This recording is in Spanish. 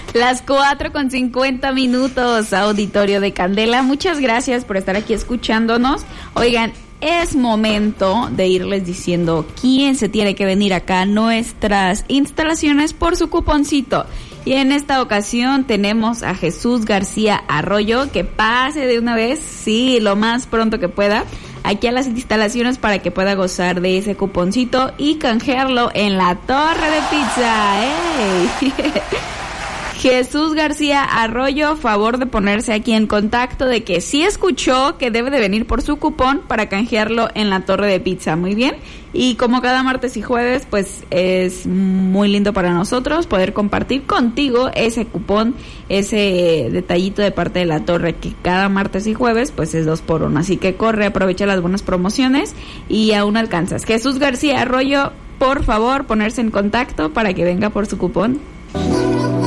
Las 4:50 auditorio de Candela. Muchas gracias por estar aquí escuchándonos. Oigan, es momento de irles diciendo quién se tiene que venir acá a nuestras instalaciones por su cuponcito. Y en esta ocasión tenemos a Jesús García Arroyo, que pase de una vez, sí, lo más pronto que pueda, aquí a las instalaciones para que pueda gozar de ese cuponcito y canjearlo en la Torre de Pizza. ¡Ey! Jesús García Arroyo, favor de ponerse aquí en contacto de que sí escuchó que debe de venir por su cupón para canjearlo en la Torre de Pizza. Muy bien. Y como cada martes y jueves, pues es muy lindo para nosotros poder compartir contigo ese cupón, ese detallito de parte de la Torre, que cada martes y jueves pues es 2x1. Así que corre, aprovecha las buenas promociones y aún alcanzas. Jesús García Arroyo, por favor, ponerse en contacto para que venga por su cupón.